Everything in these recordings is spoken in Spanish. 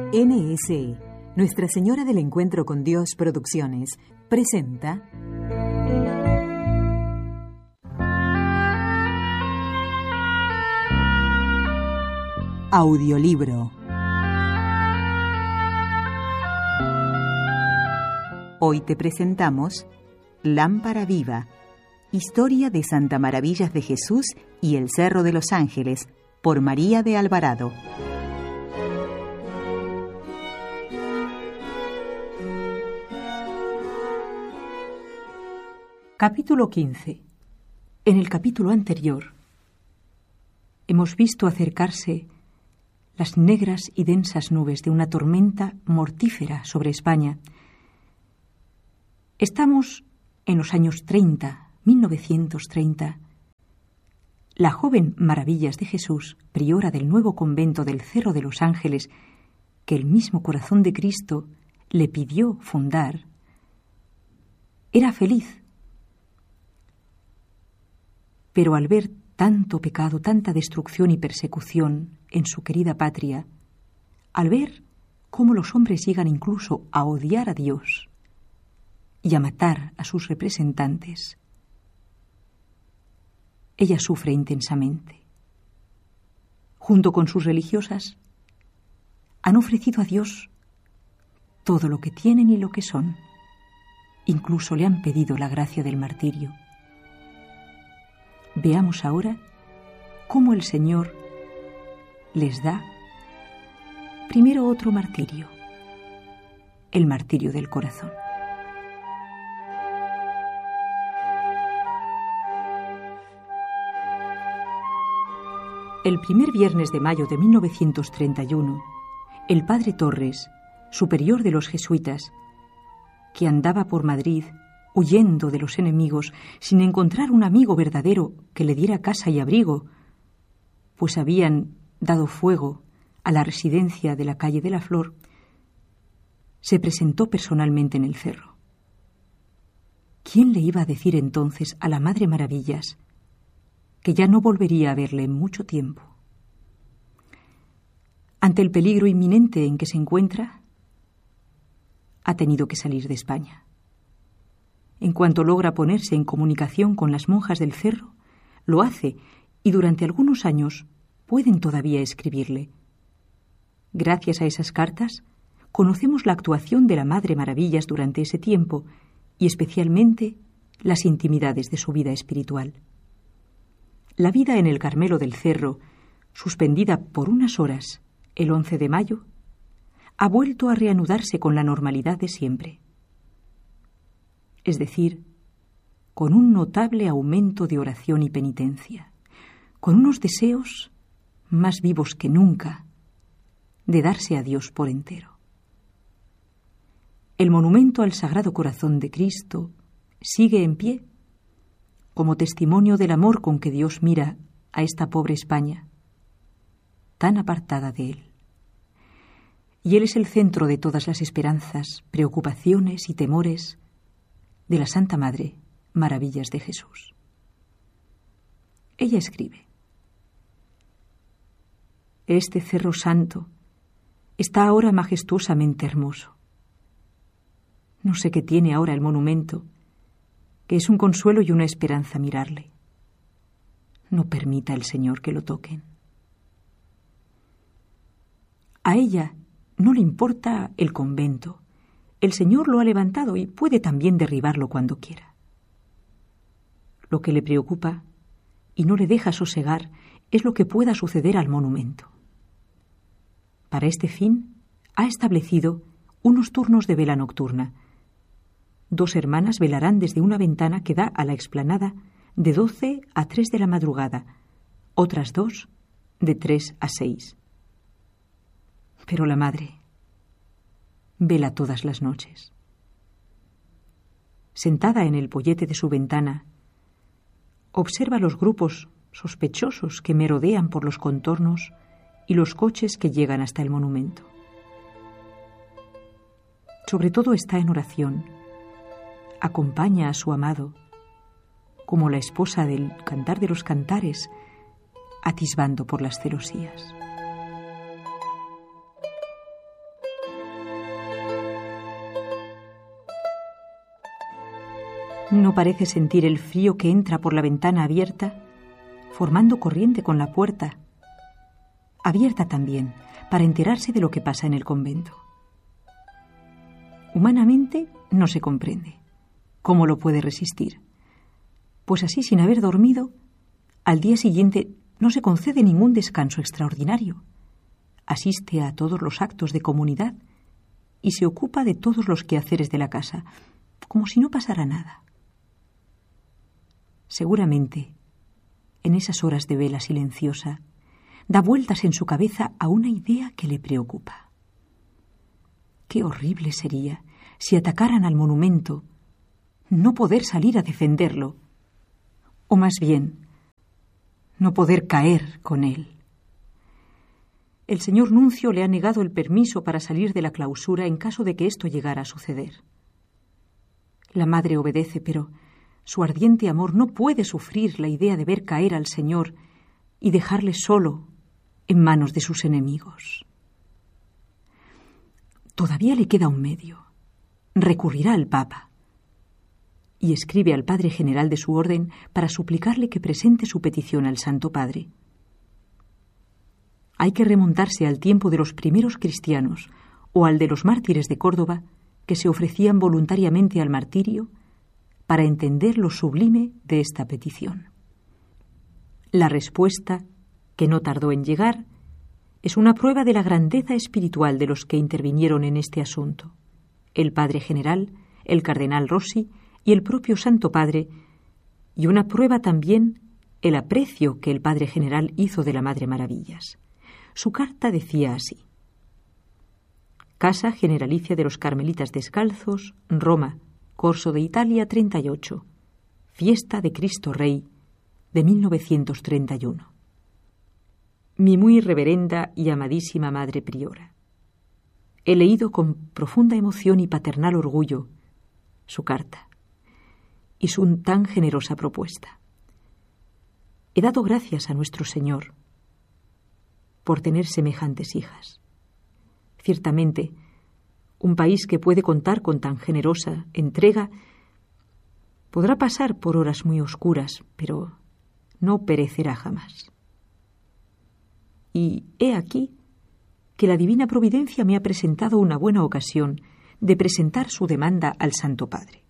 NSE, Nuestra Señora del Encuentro con Dios Producciones, presenta Audiolibro. Hoy te presentamos Lámpara Viva, historia de Santa Maravillas de Jesús y el Cerro de los Ángeles, por María de Alvarado. Capítulo 15. En el capítulo anterior hemos visto acercarse las negras y densas nubes de una tormenta mortífera sobre España. Estamos en los años 1930. La joven Maravillas de Jesús, priora del nuevo convento del Cerro de los Ángeles, que el mismo corazón de Cristo le pidió fundar, era feliz. Pero al ver tanto pecado, tanta destrucción y persecución en su querida patria, al ver cómo los hombres llegan incluso a odiar a Dios y a matar a sus representantes, ella sufre intensamente. Junto con sus religiosas, han ofrecido a Dios todo lo que tienen y lo que son. Incluso le han pedido la gracia del martirio. Veamos ahora cómo el Señor les da primero otro martirio, el martirio del corazón. El primer viernes de mayo de 1931, el padre Torres, superior de los jesuitas, que andaba por Madrid huyendo de los enemigos sin encontrar un amigo verdadero que le diera casa y abrigo, pues habían dado fuego a la residencia de la calle de la Flor, se presentó personalmente en el cerro. ¿Quién le iba a decir entonces a la Madre Maravillas que ya no volvería a verle en mucho tiempo? Ante el peligro inminente en que se encuentra, ha tenido que salir de España. En cuanto logra ponerse en comunicación con las monjas del cerro, lo hace y durante algunos años pueden todavía escribirle. Gracias a esas cartas, conocemos la actuación de la Madre Maravillas durante ese tiempo y especialmente las intimidades de su vida espiritual. La vida en el Carmelo del Cerro, suspendida por unas horas el 11 de mayo, ha vuelto a reanudarse con la normalidad de siempre. Es decir, con un notable aumento de oración y penitencia, con unos deseos más vivos que nunca de darse a Dios por entero. El monumento al Sagrado Corazón de Cristo sigue en pie, como testimonio del amor con que Dios mira a esta pobre España, tan apartada de Él. Y Él es el centro de todas las esperanzas, preocupaciones y temores de la Santa Madre Maravillas de Jesús. Ella escribe: Este cerro santo está ahora majestuosamente hermoso. No sé qué tiene ahora el monumento, que es un consuelo y una esperanza mirarle. No permita el Señor que lo toquen. A ella no le importa el convento. El Señor lo ha levantado y puede también derribarlo cuando quiera. Lo que le preocupa y no le deja sosegar es lo que pueda suceder al monumento. Para este fin, ha establecido unos turnos de vela nocturna. 2 hermanas velarán desde una ventana que da a la explanada de 12 a 3 de la madrugada, otras 2 de 3 a 6. Pero la Madre vela todas las noches. Sentada en el pollete de su ventana, observa los grupos sospechosos que merodean por los contornos y los coches que llegan hasta el monumento. Sobre todo está en oración, acompaña a su amado, como la esposa del Cantar de los Cantares, atisbando por las celosías. No parece sentir el frío que entra por la ventana abierta, formando corriente con la puerta, abierta también, para enterarse de lo que pasa en el convento. Humanamente no se comprende. ¿Cómo lo puede resistir? Pues así, sin haber dormido, al día siguiente no se concede ningún descanso extraordinario. Asiste a todos los actos de comunidad y se ocupa de todos los quehaceres de la casa, como si no pasara nada. Seguramente, en esas horas de vela silenciosa, da vueltas en su cabeza a una idea que le preocupa. Qué horrible sería si atacaran al monumento, no poder salir a defenderlo, o más bien, no poder caer con él. El señor nuncio le ha negado el permiso para salir de la clausura en caso de que esto llegara a suceder. La madre obedece, pero su ardiente amor no puede sufrir la idea de ver caer al Señor y dejarle solo en manos de sus enemigos. Todavía le queda un medio. Recurrirá al Papa y escribe al Padre General de su orden para suplicarle que presente su petición al Santo Padre. Hay que remontarse al tiempo de los primeros cristianos o al de los mártires de Córdoba que se ofrecían voluntariamente al martirio para entender lo sublime de esta petición. La respuesta, que no tardó en llegar, es una prueba de la grandeza espiritual de los que intervinieron en este asunto: el Padre General, el Cardenal Rossi y el propio Santo Padre, y una prueba también el aprecio que el Padre General hizo de la Madre Maravillas. Su carta decía así: Casa Generalicia de los Carmelitas Descalzos, Roma, Corso de Italia 38, Fiesta de Cristo Rey de 1931. Mi muy reverenda y amadísima Madre Priora, he leído con profunda emoción y paternal orgullo su carta y su tan generosa propuesta. He dado gracias a nuestro Señor por tener semejantes hijas. Ciertamente, un país que puede contar con tan generosa entrega podrá pasar por horas muy oscuras, pero no perecerá jamás. Y he aquí que la divina providencia me ha presentado una buena ocasión de presentar su demanda al Santo Padre.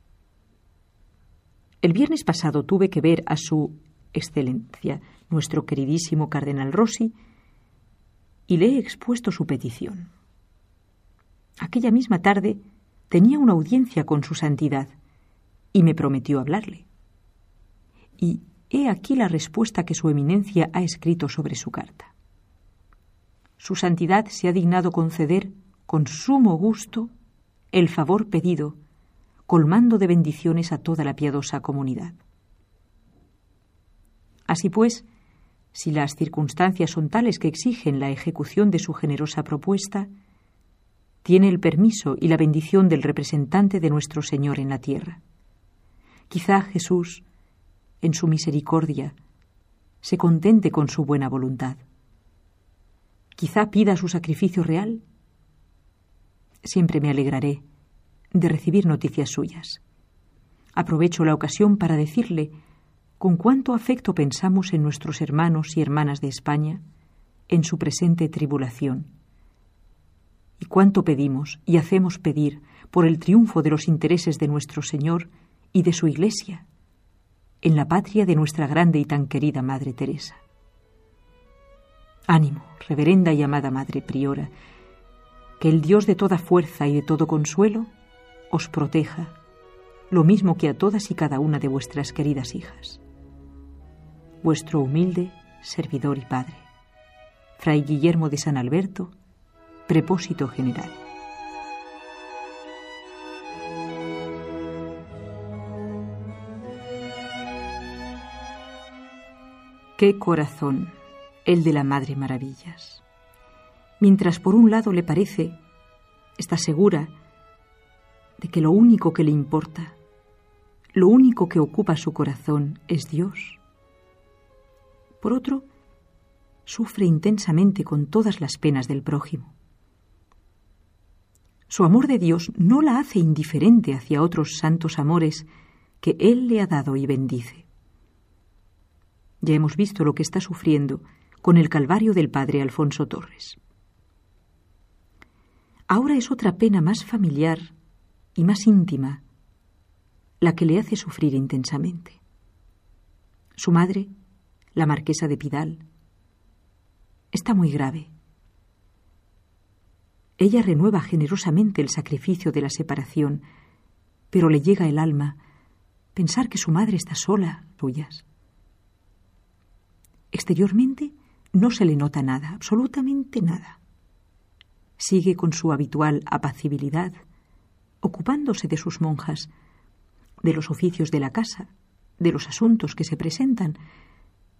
El viernes pasado tuve que ver a su Excelencia, nuestro queridísimo Cardenal Rossi, y le he expuesto su petición. Aquella misma tarde tenía una audiencia con su santidad y me prometió hablarle. Y he aquí la respuesta que su eminencia ha escrito sobre su carta. Su santidad se ha dignado conceder con sumo gusto el favor pedido, colmando de bendiciones a toda la piadosa comunidad. Así pues, si las circunstancias son tales que exigen la ejecución de su generosa propuesta, tiene el permiso y la bendición del representante de nuestro Señor en la tierra. Quizá Jesús, en su misericordia, se contente con su buena voluntad. Quizá pida su sacrificio real. Siempre me alegraré de recibir noticias suyas. Aprovecho la ocasión para decirle con cuánto afecto pensamos en nuestros hermanos y hermanas de España, en su presente tribulación, y cuánto pedimos y hacemos pedir por el triunfo de los intereses de nuestro Señor y de su Iglesia, en la patria de nuestra grande y tan querida Madre Teresa. Ánimo, reverenda y amada Madre Priora, que el Dios de toda fuerza y de todo consuelo os proteja, lo mismo que a todas y cada una de vuestras queridas hijas. Vuestro humilde servidor y padre, Fray Guillermo de San Alberto, Prepósito General. Qué corazón el de la Madre Maravillas. Mientras por un lado le parece, está segura de que lo único que le importa, lo único que ocupa su corazón es Dios. Por otro, sufre intensamente con todas las penas del prójimo. Su amor de Dios no la hace indiferente hacia otros santos amores que Él le ha dado y bendice. Ya hemos visto lo que está sufriendo con el calvario del padre Alfonso Torres. Ahora es otra pena más familiar y más íntima la que le hace sufrir intensamente. Su madre, la marquesa de Pidal, está muy grave. Ella renueva generosamente el sacrificio de la separación, pero le llega el alma pensar que su madre está sola, suyas. Exteriormente no se le nota nada, absolutamente nada. Sigue con su habitual apacibilidad, ocupándose de sus monjas, de los oficios de la casa, de los asuntos que se presentan,